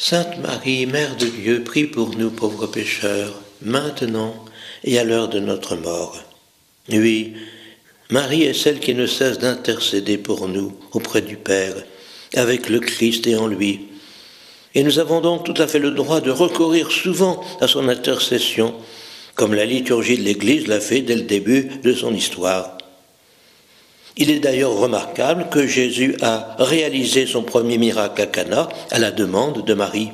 Sainte Marie, Mère de Dieu, prie pour nous pauvres pécheurs, maintenant et à l'heure de notre mort. Oui, Marie est celle qui ne cesse d'intercéder pour nous auprès du Père, avec le Christ et en lui. Et nous avons donc tout à fait le droit de recourir souvent à son intercession, comme la liturgie de l'Église l'a fait dès le début de son histoire. Il est d'ailleurs remarquable que Jésus a réalisé son premier miracle à Cana à la demande de Marie.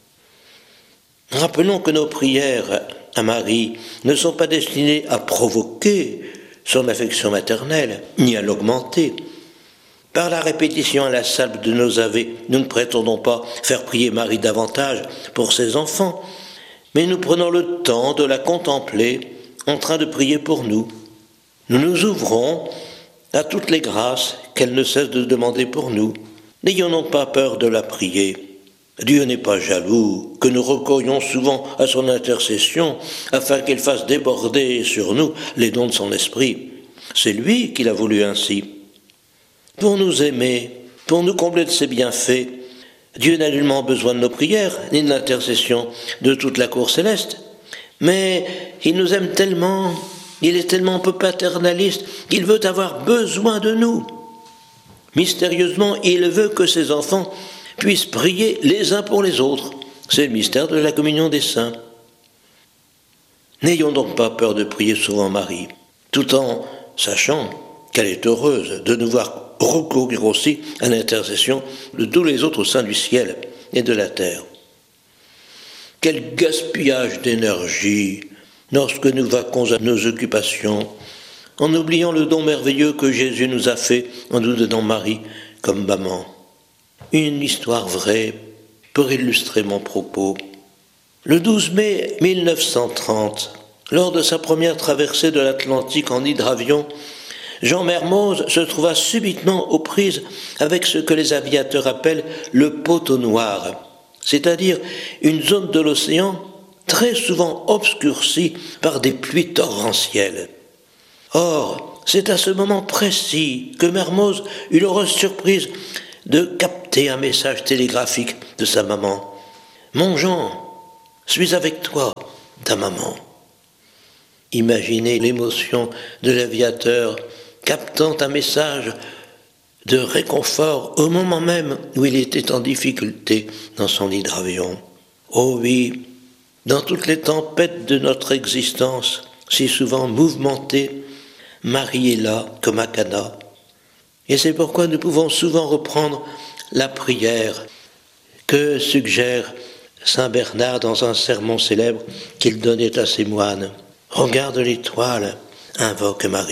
Rappelons que nos prières à Marie ne sont pas destinées à provoquer son affection maternelle, ni à l'augmenter. Par la répétition inlassable de nos ave, nous ne prétendons pas faire prier Marie davantage pour ses enfants, mais nous prenons le temps de la contempler en train de prier pour nous. Nous nous ouvrons à toutes les grâces qu'elle ne cesse de demander pour nous. N'ayons donc pas peur de la prier. Dieu n'est pas jaloux que nous recourions souvent à son intercession afin qu'elle fasse déborder sur nous les dons de son esprit. C'est lui qui l'a voulu ainsi. Pour nous aimer, pour nous combler de ses bienfaits, Dieu n'a nullement besoin de nos prières, ni de l'intercession de toute la cour céleste. Mais il nous aime tellement, il est tellement peu paternaliste qu'il veut avoir besoin de nous. Mystérieusement, il veut que ses enfants puissent prier les uns pour les autres. C'est le mystère de la communion des saints. N'ayons donc pas peur de prier souvent Marie, tout en sachant qu'elle est heureuse de nous voir recourir aussi à l'intercession de tous les autres saints du ciel et de la terre. Quel gaspillage d'énergie lorsque nous vaquons à nos occupations, en oubliant le don merveilleux que Jésus nous a fait en nous donnant Marie comme maman. Une histoire vraie pour illustrer mon propos. Le 12 mai 1930, lors de sa première traversée de l'Atlantique en hydravion, Jean Mermoz se trouva subitement aux prises avec ce que les aviateurs appellent le poteau noir, c'est-à-dire une zone de l'océan très souvent obscurcie par des pluies torrentielles. Or, c'est à ce moment précis que Mermoz eut l'heureuse surprise de capter un message télégraphique de sa maman. « Mon Jean, suis avec toi, ta maman. » Imaginez l'émotion de l'aviateur captant un message de réconfort au moment même où il était en difficulté dans son hydravion. Oh oui, dans toutes les tempêtes de notre existence, si souvent mouvementée, Marie est là comme à Cana. Et c'est pourquoi nous pouvons souvent reprendre la prière que suggère saint Bernard dans un sermon célèbre qu'il donnait à ses moines. « Regarde l'étoile, invoque Marie. »